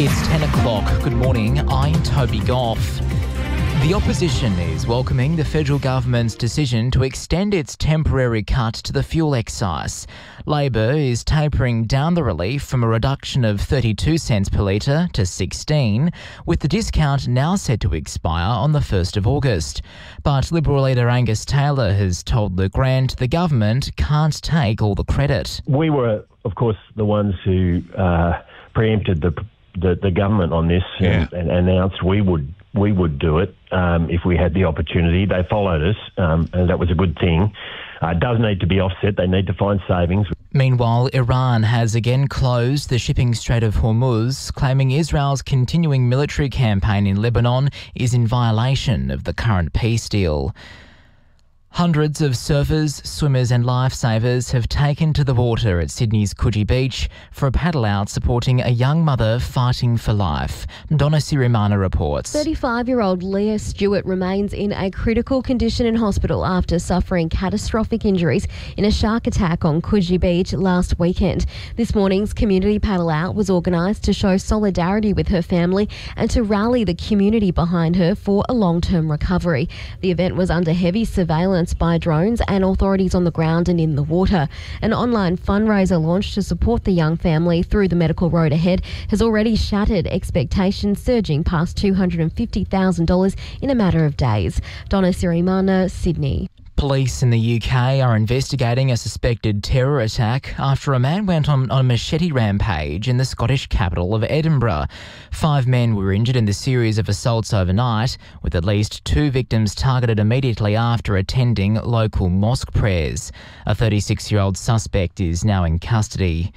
It's 10 o'clock. Good morning. I'm Toby Goff. The opposition is welcoming the federal government's decision to extend its temporary cut to the fuel excise. Labor is tapering down the relief from a reduction of 32 cents per litre to 16, with the discount now set to expire on the 1st of August. But Liberal leader Angus Taylor has told Le Grand the government can't take all the credit. We were, of course, the ones who preempted the government on this and announced we would do it if we had the opportunity. They followed us, and that was a good thing. It does need to be offset. They need to find savings. Meanwhile, Iran has again closed the shipping Strait of Hormuz, claiming Israel's continuing military campaign in Lebanon is in violation of the current peace deal. Hundreds of surfers, swimmers and lifesavers have taken to the water at Sydney's Coogee Beach for a paddle out supporting a young mother fighting for life. Donna Sirimana reports. 35-year-old Leah Stewart remains in a critical condition in hospital after suffering catastrophic injuries in a shark attack on Coogee Beach last weekend. This morning's community paddle out was organised to show solidarity with her family and to rally the community behind her for a long-term recovery. The event was under heavy surveillance by drones and authorities on the ground and in the water. An online fundraiser launched to support the young family through the medical road ahead has already shattered expectations, surging past $250,000 in a matter of days. Donna Sirimana, Sydney. Police in the UK are investigating a suspected terror attack after a man went on a machete rampage in the Scottish capital of Edinburgh. 5 men were injured in the series of assaults overnight, with at least 2 victims targeted immediately after attending local mosque prayers. A 36-year-old suspect is now in custody.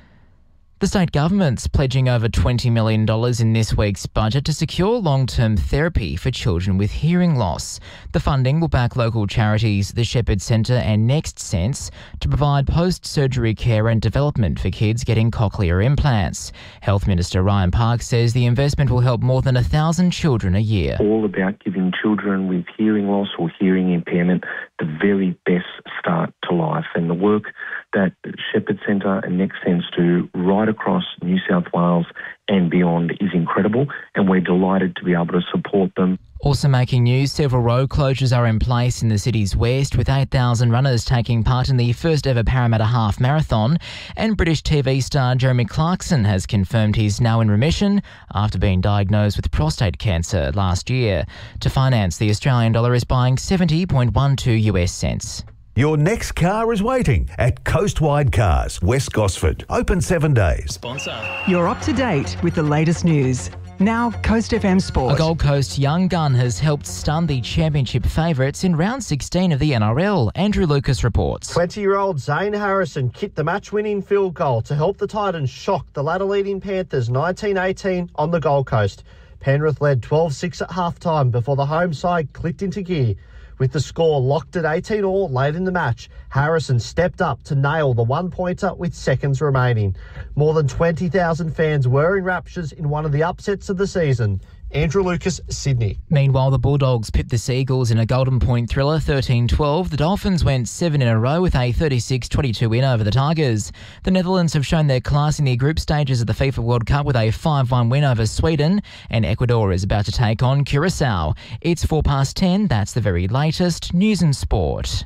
The state government's pledging over $20 million in this week's budget to secure long-term therapy for children with hearing loss. The funding will back local charities, the Shepherd Centre and Next Sense, to provide post-surgery care and development for kids getting cochlear implants. Health Minister Ryan Park says the investment will help more than 1,000 children a year. All about giving children with hearing loss or hearing impairment the very best start to life, and the work that Shepherd Centre and Next Sense do right across New South Wales and beyond is incredible, and we're delighted to be able to support them. Also making news, several road closures are in place in the city's west, with 8,000 runners taking part in the first ever Parramatta Half Marathon. And British TV star Jeremy Clarkson has confirmed he's now in remission after being diagnosed with prostate cancer last year. To finance, the Australian dollar is buying 70.12 US cents. Your next car is waiting at Coastwide Cars, West Gosford. Open 7 days. Sponsor. You're up to date with the latest news. Now, Coast FM Sport. A Gold Coast young gun has helped stun the championship favourites in round 16 of the NRL. Andrew Lucas reports. 20-year-old Zane Harrison kicked the match-winning field goal to help the Titans shock the ladder-leading Panthers 19-18 on the Gold Coast. Penrith led 12-6 at half-time before the home side clicked into gear. With the score locked at 18-all late in the match, Harrison stepped up to nail the one-pointer with seconds remaining. More than 20,000 fans were in raptures in one of the upsets of the season. Andrew Lucas, Sydney. Meanwhile, the Bulldogs pipped the Seagulls in a Golden Point thriller 13-12. The Dolphins went 7 in a row with a 36-22 win over the Tigers. The Netherlands have shown their class in the group stages of the FIFA World Cup with a 5-1 win over Sweden, and Ecuador is about to take on Curacao. It's 10:04. That's the very latest news and sport.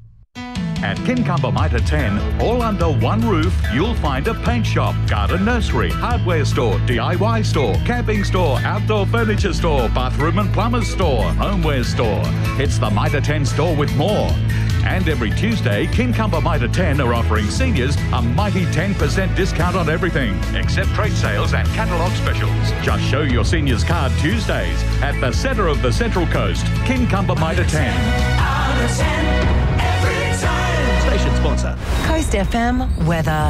At Kincumber Mitre 10, all under one roof, you'll find a paint shop, garden nursery, hardware store, DIY store, camping store, outdoor furniture store, bathroom and plumber's store, homeware store. It's the Mitre 10 store with more. And every Tuesday, Kincumber Mitre 10 are offering seniors a mighty 10% discount on everything, except trade sales and catalogue specials. Just show your seniors card Tuesdays at the centre of the Central Coast, Kincumber Mitre 10. Out of 10. Station sponsor. Coast FM weather.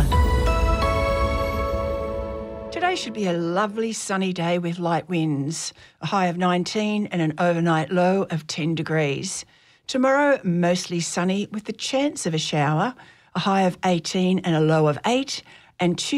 Today should be a lovely sunny day with light winds, a high of 19 and an overnight low of 10 degrees. Tomorrow, mostly sunny with the chance of a shower, a high of 18 and a low of 8, and